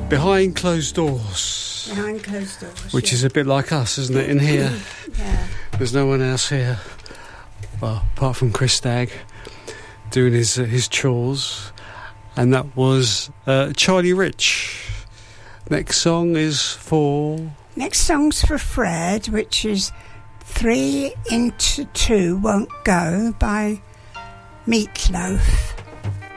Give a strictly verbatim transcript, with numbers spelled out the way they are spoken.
Behind Closed Doors. Behind Closed Doors. Which yeah. is a bit like us, isn't it, in here? Yeah. There's no one else here. Well, apart from Chris Stagg doing his, uh, his chores. And that was uh, Charlie Rich. Next song is for... Next song's for Fred, which is Three Into Two Won't Go by Meatloaf.